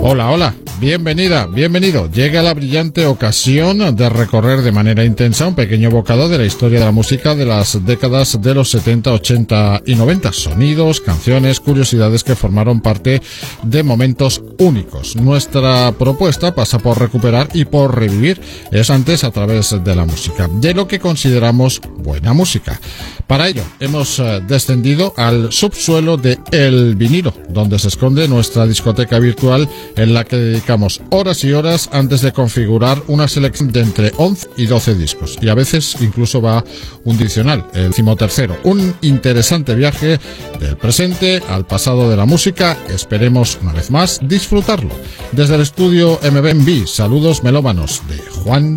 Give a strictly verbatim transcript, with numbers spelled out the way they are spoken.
Hola, hola, bienvenida, bienvenido. Llega la brillante ocasión de recorrer de manera intensa un pequeño bocado de la historia de la música de las décadas de los setenta, ochenta y noventa. Sonidos, canciones, curiosidades que formaron parte de momentos únicos. Nuestra propuesta pasa por recuperar y por revivir eso antes a través de la música, de lo que consideramos buena música. Para ello, hemos descendido al subsuelo de El Vinilo, donde se esconde nuestra discoteca virtual en la que dedicamos horas y horas antes de configurar una selección de entre once y doce discos. Y a veces incluso va un diccional, el decimotercero. Un interesante viaje del presente al pasado de la música. Esperemos, una vez más, disfrutarlo. Desde el estudio M B M B, saludos melómanos de Juan